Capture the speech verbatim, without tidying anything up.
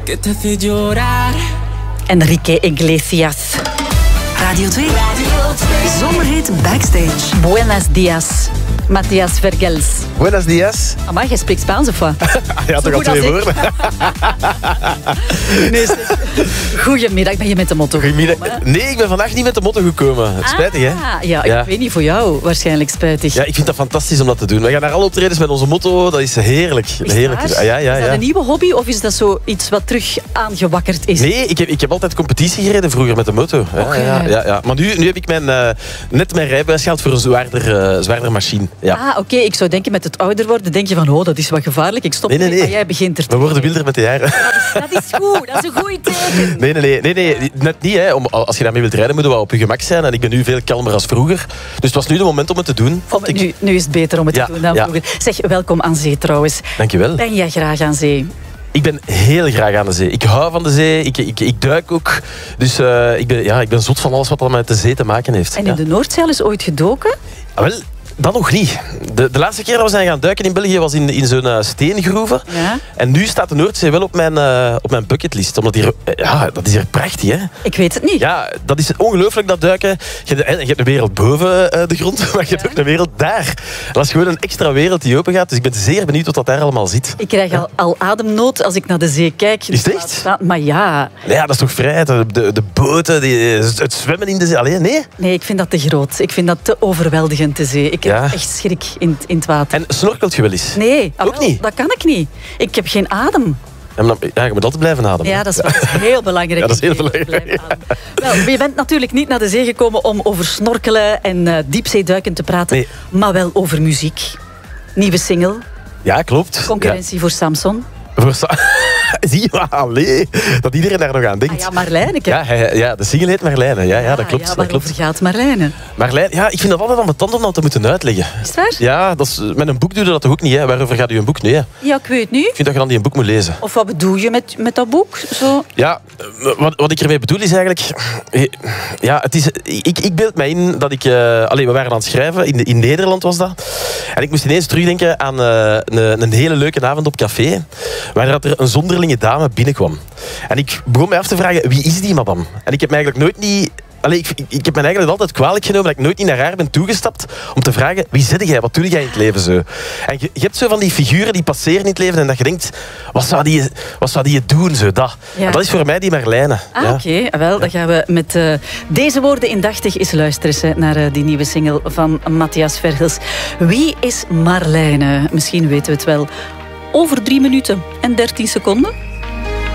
Enrique Iglesias. Radio twee. Radio twee. Zomerhit Backstage. Buenos dias, Matthias Vergels. Buenos dias. Amai, jij spreekt Spaans of wat? Ja, toch al twee woorden. Nee, zeg. Goedemiddag, ben je met de motto gekomen? Nee, ik ben vandaag niet met de motto gekomen. Spijtig, hè? Ah, ja, ik ja. weet niet, voor jou waarschijnlijk spijtig. Ja, ik vind dat fantastisch om dat te doen. We gaan naar alle optredens met onze motto. Dat is heerlijk. Is, heerlijk. ja, ja, ja, is dat ja. een nieuwe hobby of is dat zo iets wat terug aangewakkerd is? Nee, ik heb, ik heb altijd competitie gereden vroeger met de moto. Ja, okay. ja, ja, ja. Maar nu, nu heb ik mijn, uh, net mijn rijbewijs gehaald voor een zwaarder, uh, zwaarder machine. Ja. Ah, oké. Okay. Ik zou denken, met het ouder worden denk je van, oh, dat is wat gevaarlijk. Ik stop nee, nee, nee. maar jij begint er te We worden wilder met de jaren. Dat is, dat is goed. Dat is een goeie teken. Nee, nee, nee. nee, nee net niet. Hè. Om, als je daarmee wilt rijden, moet je wel op je gemak zijn. En ik ben nu veel kalmer als vroeger. Dus het was nu de moment om het te doen. Om, ik... nu, nu is het beter om het ja, te doen dan ja. vroeger. Zeg, welkom aan zee trouwens. Dankjewel. Ben jij graag aan zee? Ik ben heel graag aan de zee. Ik hou van de zee. Ik, ik, ik duik ook. Dus uh, ik, ben, ja, ik ben zot van alles wat met de zee te maken heeft. En in ja. de Noordzee is ooit gedoken? Ah, wel, dat nog niet. De, de laatste keer dat we zijn gaan duiken in België was in, in zo'n uh, steengroeven. Ja. En nu staat de Noordzee wel op mijn, uh, op mijn bucketlist. Omdat hier, uh, ja, dat is hier prachtig, hè? Ik weet het niet. Ja, dat is ongelooflijk, dat duiken. Je hebt, je hebt een wereld boven uh, de grond, maar je ja. hebt ook een wereld daar. Dat is gewoon een extra wereld die open gaat. Dus ik ben zeer benieuwd wat dat daar allemaal zit. Ik krijg al, al ademnood als ik naar de zee kijk. Is het echt? Staan. Maar ja. Nee, ja, dat is toch vrijheid? De, de, de boten, die, het zwemmen in de zee. Allee, nee? Nee, ik vind dat te groot. Ik vind dat te overweldigend, de zee. Ik heb ja. echt schrik in, in het water. En snorkelt je wel eens? Nee, ook wel, niet. Dat kan ik niet. Ik heb geen adem. Ja, maar dan, ja, je moet altijd blijven ademen. Ja, dat is, dat is heel belangrijk. Ja, dat is heel belangrijk. Ja. Wel, je bent natuurlijk niet naar de zee gekomen om over snorkelen en uh, diepzeeduiken te praten, nee. maar wel over muziek. Nieuwe single. Ja, klopt. Concurrentie ja. voor Samson. Voor Sa Zie je, allee, dat iedereen daar nog aan denkt. Ah, ja, Marlijne. Ja, hij, ja, de single heet Marlijne. Ja, ja, dat klopt. Ja, waarover dat gaat Marlijne? Marlijne, ja, ik vind dat altijd aan de tand om dat te moeten uitleggen. Is het waar? Ja, dat is, met een boek doe je dat toch ook niet, hè? Waarover gaat u een boek? Nee, hè? Ja, ik weet niet. Ik vind dat je dan die een boek moet lezen. Of wat bedoel je met, met dat boek? Zo? Ja, wat, wat ik ermee bedoel is eigenlijk... Ja, het is, ik, ik beeld mij in dat ik... Uh, allee, we waren aan het schrijven, in, in Nederland was dat. En ik moest ineens terugdenken aan uh, een, een hele leuke avond op café, waar er een zonderlinge dame binnenkwam. En ik begon mij af te vragen, wie is die madame? En ik heb me eigenlijk nooit niet... Allee, ik, ik heb me eigenlijk altijd kwalijk genomen dat ik nooit niet naar haar ben toegestapt om te vragen, wie zit jij? Wat doe jij in het leven zo? En je, je hebt zo van die figuren die passeren in het leven en dat je denkt, wat zou die, wat zou die doen? Zo, dat. Ja. Dat is voor mij die Marlijne. Ah, ja. oké. Okay. Wel, dan gaan we met uh, deze woorden indachtig eens luisteren naar uh, die nieuwe single van Matthias Vergels. Wie is Marlijne? Misschien weten we het wel. Over drie minuten en dertien seconden.